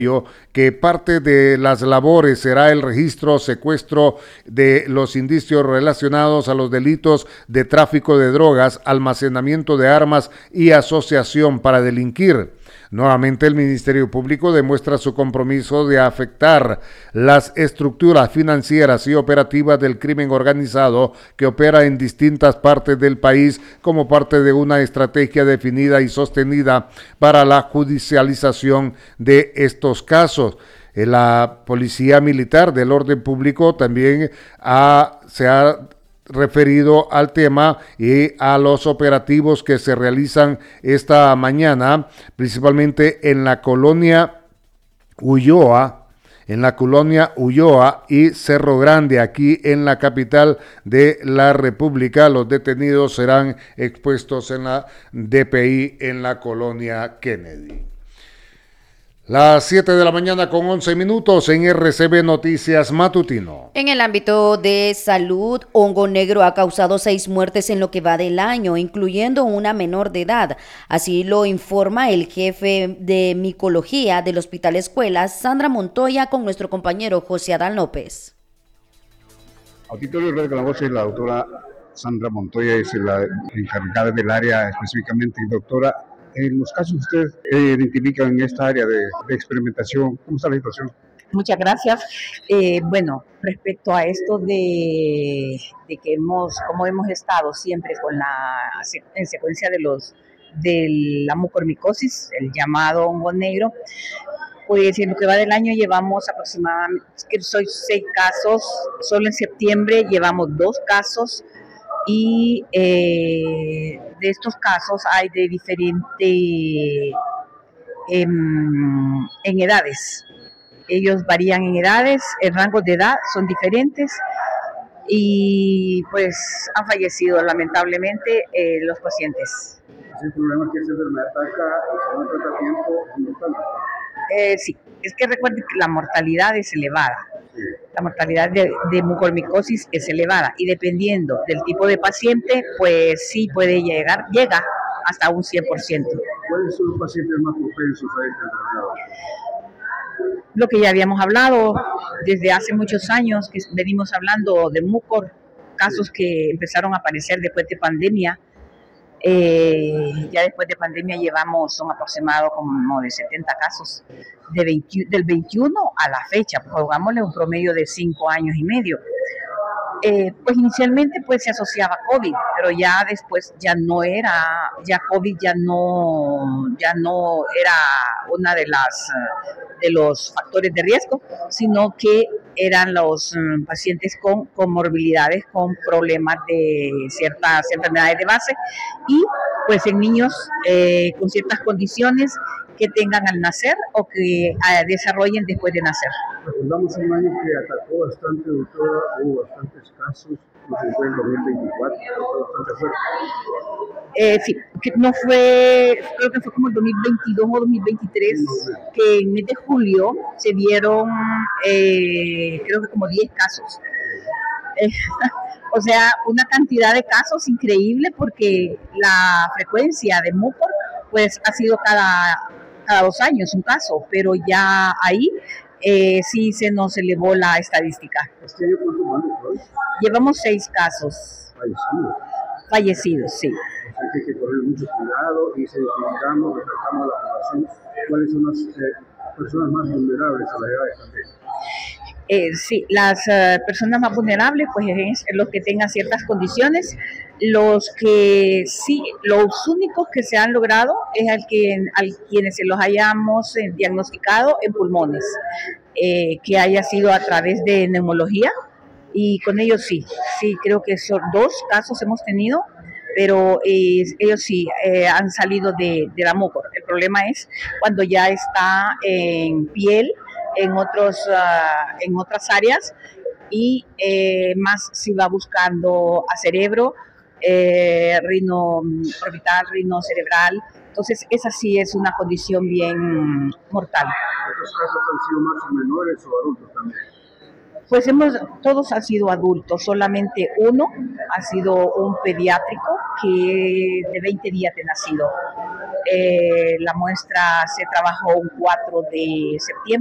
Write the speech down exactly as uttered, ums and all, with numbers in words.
que parte de las labores será el registro, secuestro de los indicios relacionados a los delitos de tráfico de drogas, almacenamiento de armas y asociación para delinquir. Nuevamente, el Ministerio Público demuestra su compromiso de afectar las estructuras financieras y operativas del crimen organizado que opera en distintas partes del país como parte de una estrategia definida y sostenida para la judicialización de estos casos. La Policía Militar del Orden Público también ha, se ha referido al tema y a los operativos que se realizan esta mañana, principalmente en la colonia Ulloa, en la colonia Ulloa y Cerro Grande, aquí en la capital de la República. Los detenidos serán expuestos en la D P I en la colonia Kennedy. Las siete de la mañana con once minutos en R C B Noticias Matutino. En el ámbito de salud, hongo negro ha causado seis muertes en lo que va del año, incluyendo una menor de edad. Así lo informa el jefe de micología del Hospital Escuela, Sandra Montoya, con nuestro compañero José Adán López. Auditorio Radio con la voz es la doctora Sandra Montoya, es la encargada del área específicamente. Doctora, en los casos que ustedes eh, identifican en esta área de, de experimentación, ¿cómo está la situación? Muchas gracias. Eh, bueno, respecto a esto de, de que hemos, como hemos estado siempre con la en secuencia de los de la mucormicosis, el llamado hongo negro, pues en lo que va del año llevamos aproximadamente, que soy seis casos, solo en septiembre llevamos dos casos. Y eh, de estos casos hay de diferente en, en edades. Ellos varían en edades, el rango de edad son diferentes y pues han fallecido lamentablemente eh, los pacientes. ¿Es el problema que esa enfermedad ataca y no trata a tiempo es mortal? Eh, sí, es que recuerden que la mortalidad es elevada. Sí. La mortalidad de, de mucormicosis es elevada y dependiendo del tipo de paciente, pues sí puede llegar, llega hasta un cien por ciento. ¿Cuáles son los pacientes más propensos a esta enfermedad? Lo que ya habíamos hablado desde hace muchos años, que venimos hablando de mucor, casos sí. que empezaron a aparecer después de pandemia. Eh, ya después de pandemia llevamos un aproximado como de setenta casos de veinte, del veintiuno a la fecha, pues pongámosle un promedio de cinco años y medio. Eh, pues inicialmente pues se asociaba a COVID, pero ya después ya no era, ya COVID ya no, ya no era una de las de los factores de riesgo, sino que eran los um, pacientes con comorbilidades, con problemas de ciertas enfermedades de base y pues en niños eh, con ciertas condiciones que tengan al nacer o que eh, desarrollen después de nacer. Recordamos un año que atacó bastante, doctora, hubo bastantes casos, no sé si fue en dos mil veinticuatro, fue bastante fuerte. Eh, sí, que no fue, creo que fue como el dos mil veintidós o dos mil veintitrés, sí, que en mes de julio se dieron, eh, creo que como diez casos. Eh, o sea, una cantidad de casos increíble porque la frecuencia de mucor pues ha sido cada, cada dos años un caso, pero ya ahí eh, sí se nos elevó la estadística. ¿Este año cuántos van? Llevamos seis casos. Fallecidos. Fallecidos, sí. Hay que correr mucho cuidado y si identificamos, resaltamos a la población, ¿cuáles son las eh, personas más vulnerables a la edad también? Eh, sí, las uh, personas más vulnerables, pues es los que tengan ciertas condiciones. Los que sí, los únicos que se han logrado es al que, al quienes se los hayamos eh, diagnosticado en pulmones, eh, que haya sido a través de neumología, y con ellos sí, sí, creo que son dos casos hemos tenido, pero eh, ellos sí eh, han salido de, de la mucor. El problema es cuando ya está en piel, en otros uh, en otras áreas y eh, más si va buscando a cerebro, eh, rino orbital, rino cerebral. Entonces esa sí es una condición bien mortal. ¿Estos casos han sido más o menores o adultos también? Pues hemos, todos han sido adultos, solamente uno ha sido un pediátrico que de veinte días de nacido. Eh, la muestra se trabajó un cuatro de septiembre.